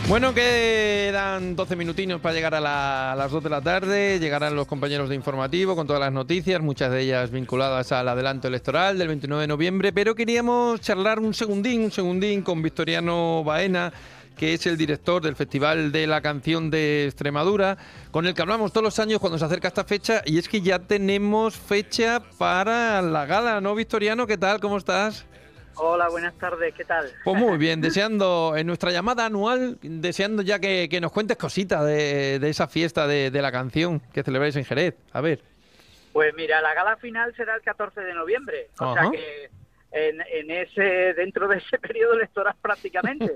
Bueno, quedan 12 minutinos para llegar a las 2 de la tarde. Llegarán los compañeros de informativo con todas las noticias, muchas de ellas vinculadas al adelanto electoral del 29 de noviembre. Pero queríamos charlar un segundín con Victoriano Baena, que es el director del Festival de la Canción de Extremadura, con el que hablamos todos los años cuando se acerca esta fecha. Y es que ya tenemos fecha para la gala, ¿no, Victoriano? ¿Qué tal? ¿Cómo estás? Hola, buenas tardes, ¿qué tal? Pues muy bien, deseando, en nuestra llamada anual, deseando ya que nos cuentes cositas de esa fiesta de la canción que celebráis en Jerez. A ver. Pues mira, la gala final será el 14 de noviembre, o sea que dentro de ese periodo electoral prácticamente.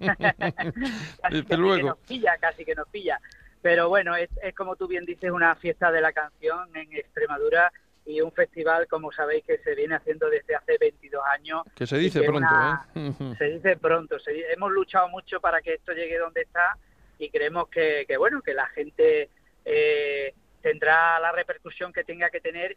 Casi que nos pilla. Pero bueno, es como tú bien dices, una fiesta de la canción en Extremadura y un festival, como sabéis, que se viene haciendo desde hace 22 años. Que se dice pronto, Se dice pronto. Hemos luchado mucho para que esto llegue donde está y creemos que la gente tendrá la repercusión que tenga que tener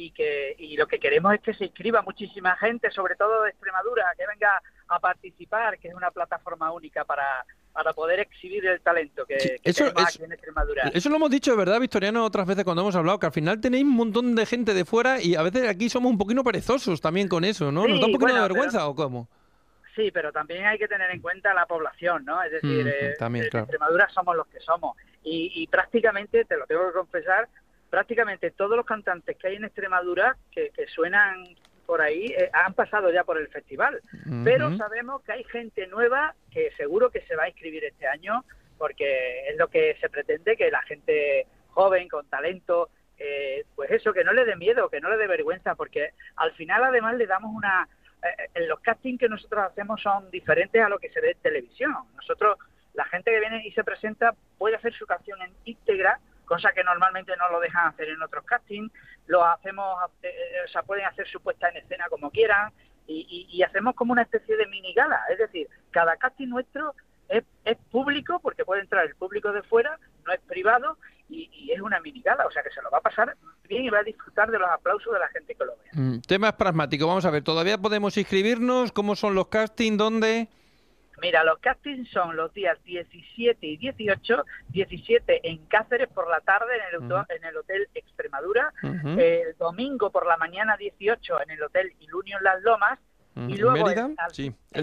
y lo que queremos es que se inscriba muchísima gente, sobre todo de Extremadura, que venga a participar, que es una plataforma única para poder exhibir el talento que tenemos aquí en Extremadura. Eso lo hemos dicho, ¿verdad, Victoriano, otras veces cuando hemos hablado? Que al final tenéis un montón de gente de fuera y a veces aquí somos un poquito perezosos también con eso, ¿no? Sí, ¿Nos da un poquito de vergüenza o cómo? Sí, pero también hay que tener en cuenta la población, ¿no? Es decir, también, claro. En Extremadura somos los que somos. Y prácticamente, te lo tengo que confesar, prácticamente todos los cantantes que hay en Extremadura que suenan por ahí han pasado ya por el festival, pero sabemos que hay gente nueva que seguro que se va a inscribir este año porque es lo que se pretende, que la gente joven, con talento, pues eso, que no le dé miedo, que no le dé vergüenza, porque al final además le damos los castings que nosotros hacemos son diferentes a lo que se ve en televisión. Nosotros, la gente que viene y se presenta puede hacer su canción en íntegra, cosa que normalmente no lo dejan hacer en otros castings. Lo hacemos, pueden hacer su puesta en escena como quieran y hacemos como una especie de mini gala. Es decir, cada casting nuestro es público porque puede entrar el público de fuera, no es privado y es una mini gala. O sea que se lo va a pasar bien y va a disfrutar de los aplausos de la gente que lo vea. Temas pragmáticos. Vamos a ver, ¿todavía podemos inscribirnos? ¿Cómo son los castings? ¿Dónde? Mira, los castings son los días 17 y 18, 17 en Cáceres por la tarde en el Hotel Extremadura, el domingo por la mañana 18 en el Hotel Ilunio en Las Lomas, y luego ¿Mérida? Sí. El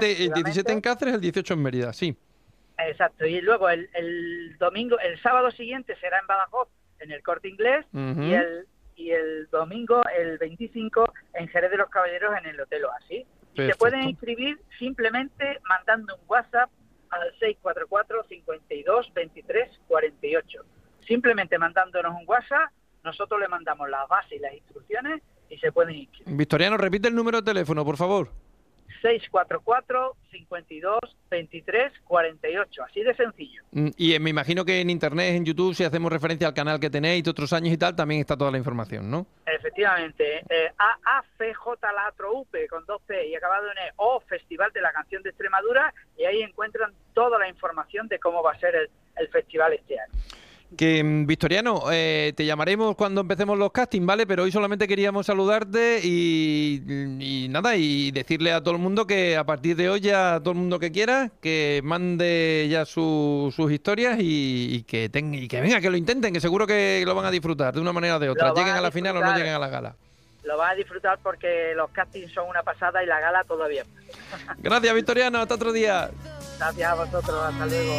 17 en Cáceres, el 18 en Mérida, sí. Exacto, y luego el domingo, el sábado siguiente será en Badajoz, en el Corte Inglés, y el domingo, el 25, en Jerez de los Caballeros, en el Hotel Oasis. Y se pueden inscribir simplemente mandando un WhatsApp al 644 52 23 48. Simplemente mandándonos un WhatsApp, nosotros le mandamos las bases y las instrucciones y se pueden inscribir. Victoriano, repite el número de teléfono, por favor. 644 52 23 48, así de sencillo. Y me imagino que en internet, en YouTube, si hacemos referencia al canal que tenéis de otros años y tal, también está toda la información, ¿no? Efectivamente, AFJ con 2P y acabado en O, Festival de la Canción de Extremadura, y ahí encuentran toda la información de cómo va a ser el festival este año. Que, Victoriano, te llamaremos cuando empecemos los castings, ¿vale? Pero hoy solamente queríamos saludarte y nada, y decirle a todo el mundo que a partir de hoy ya todo el mundo que quiera, que mande ya sus historias y que venga, que lo intenten, que seguro que lo van a disfrutar de una manera o de otra, lleguen a la final o no lleguen a la gala. Lo van a disfrutar porque los castings son una pasada y la gala todavía. Gracias, Victoriano, hasta otro día. Gracias a vosotros, hasta luego.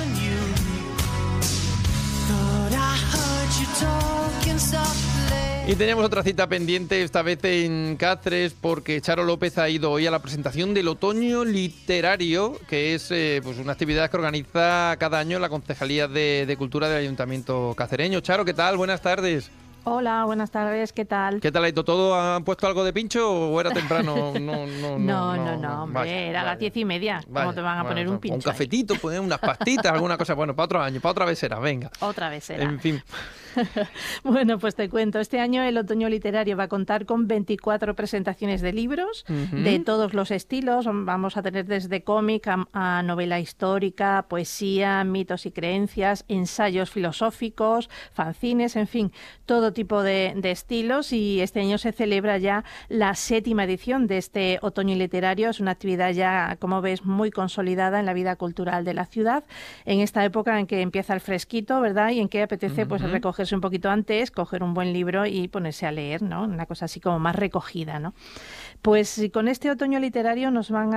Y teníamos otra cita pendiente, esta vez en Cáceres, porque Charo López ha ido hoy a la presentación del Otoño Literario, que es pues una actividad que organiza cada año la Concejalía de Cultura del Ayuntamiento cacereño. Charo, ¿qué tal? Buenas tardes. Hola, buenas tardes, ¿qué tal? ¿Qué tal ha ido todo? ¿Han puesto algo de pincho o era temprano? No, hombre, vaya, era a las 10:30. ¿Cómo te van a poner un pincho? Un cafetito, pues, unas pastitas, alguna cosa. Bueno, para otro año, para otra vez será, venga. Otra vez será. En fin. Bueno, pues te cuento. Este año el Otoño Literario va a contar con 24 presentaciones de libros de todos los estilos. Vamos a tener desde cómic a novela histórica, poesía, mitos y creencias, ensayos filosóficos, fanzines, en fin, todo tipo de estilos, y este año se celebra ya la 7ª edición de este otoño literario. Es una actividad ya, como ves, muy consolidada en la vida cultural de la ciudad, en esta época en que empieza el fresquito, ¿verdad? Y en que apetece pues recogerse un poquito antes, coger un buen libro y ponerse a leer, ¿no? Una cosa así como más recogida, ¿no? Pues con este otoño literario nos van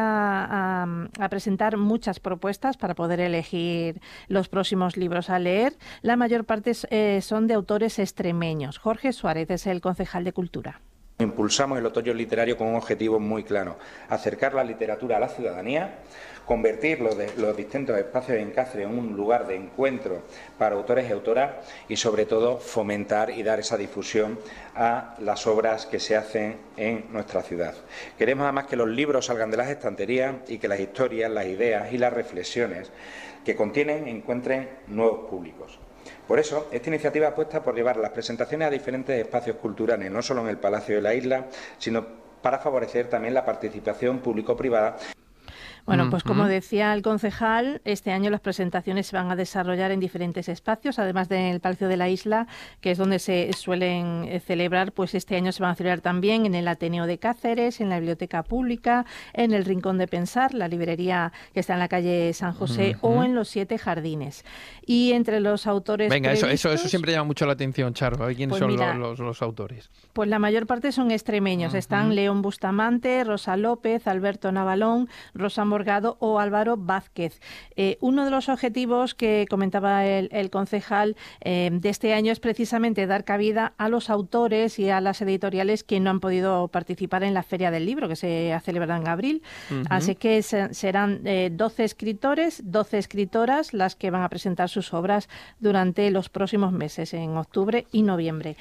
a presentar muchas propuestas para poder elegir los próximos libros a leer. La mayor parte son de autores extremeños. Jorge Suárez es el concejal de Cultura. Impulsamos el otoño literario con un objetivo muy claro: acercar la literatura a la ciudadanía, convertir los distintos espacios en Cáceres en un lugar de encuentro para autores y autoras, y sobre todo fomentar y dar esa difusión a las obras que se hacen en nuestra ciudad. Queremos además que los libros salgan de las estanterías y que las historias, las ideas y las reflexiones que contienen encuentren nuevos públicos. Por eso, esta iniciativa apuesta por llevar las presentaciones a diferentes espacios culturales, no solo en el Palacio de la Isla, sino para favorecer también la participación público-privada. Bueno, pues como decía el concejal, este año las presentaciones se van a desarrollar en diferentes espacios, además del Palacio de la Isla, que es donde se suelen celebrar, pues este año se van a celebrar también en el Ateneo de Cáceres, en la Biblioteca Pública, en el Rincón de Pensar, la librería que está en la calle San José, o en los 7 Jardines. Y entre los autores eso siempre llama mucho la atención, Charo. ¿Quiénes son los autores? Pues la mayor parte son extremeños. Están León Bustamante, Rosa López, Alberto Navalón, Rosa Morgado o Álvaro Vázquez. Uno de los objetivos que comentaba el concejal de este año es precisamente dar cabida a los autores y a las editoriales que no han podido participar en la Feria del Libro, que se ha celebrado en abril. Así que serán 12 escritores, 12 escritoras las que van a presentar sus obras durante los próximos meses, en octubre y noviembre.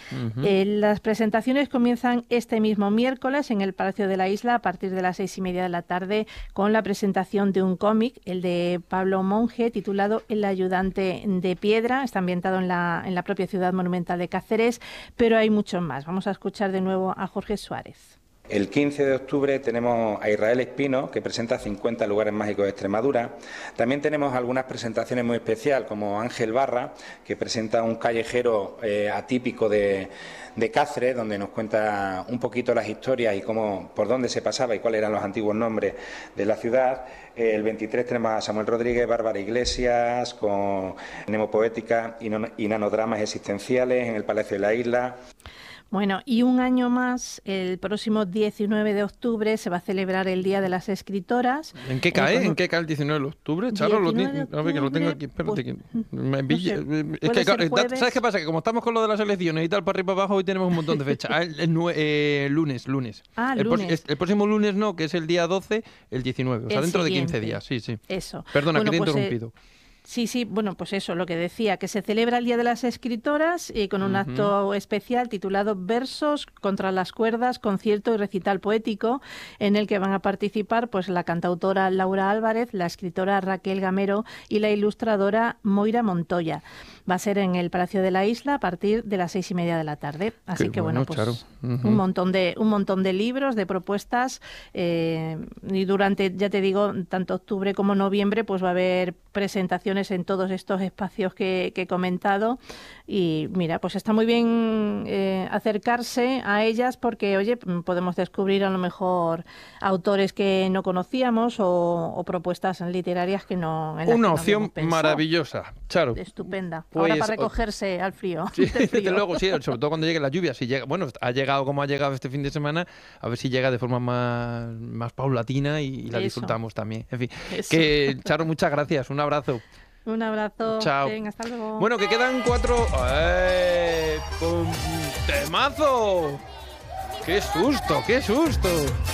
Las presentaciones comienzan este mismo miércoles en el Palacio de la Isla a partir de las 6:30 de la tarde, con la presentación de un cómic, el de Pablo Monge, titulado El ayudante de piedra. Está ambientado en la propia ciudad monumental de Cáceres, pero hay muchos más. Vamos a escuchar de nuevo a Jorge Suárez. El 15 de octubre tenemos a Israel Espino, que presenta 50 lugares mágicos de Extremadura. También tenemos algunas presentaciones muy especiales, como Ángel Barra, que presenta un callejero atípico de Cáceres, donde nos cuenta un poquito las historias y por dónde se pasaba y cuáles eran los antiguos nombres de la ciudad. El 23 tenemos a Samuel Rodríguez, Bárbara Iglesias, con Mnemopoética y nanodramas existenciales en el Palacio de la Isla. Bueno, y un año más, el próximo 19 de octubre se va a celebrar el Día de las Escritoras. ¿En qué cae? ¿En qué cae el 19 de octubre? Charo, a ver, que lo tengo aquí, espérate. Es que, ¿sabes qué pasa? Que como estamos con lo de las elecciones y tal, para arriba y para abajo, hoy tenemos un montón de fechas. Lunes. El próximo lunes no, que es el día 12, el 19. O sea, dentro de 15 días, sí. Eso. Perdona, que te he interrumpido. Sí, bueno, pues eso, lo que decía, que se celebra el Día de las Escritoras y con un acto especial titulado Versos contra las cuerdas, concierto y recital poético, en el que van a participar pues la cantautora Laura Álvarez, la escritora Raquel Gamero y la ilustradora Moira Montoya. Va a ser en el Palacio de la Isla a partir de las 6:30 de la tarde. Así que bueno, pues un montón de libros, de propuestas, y durante, ya te digo, tanto octubre como noviembre, pues va a haber presentaciones en todos estos espacios que he comentado. Y mira, pues está muy bien acercarse a ellas, porque, oye, podemos descubrir a lo mejor autores que no conocíamos o propuestas literarias que no... Una opción maravillosa, Charo. Estupenda. Pues, ahora para recogerse al frío. Sí, desde luego, sí, sobre todo cuando lleguen las lluvias. Si llega, bueno, ha llegado como ha llegado este fin de semana, a ver si llega de forma más paulatina y la disfrutamos también. En fin, que Charo, muchas gracias. Un abrazo. Un abrazo. Chao. Venga, hasta luego. Bueno, que quedan 4... ¡Con temazo! ¡Qué susto, qué susto!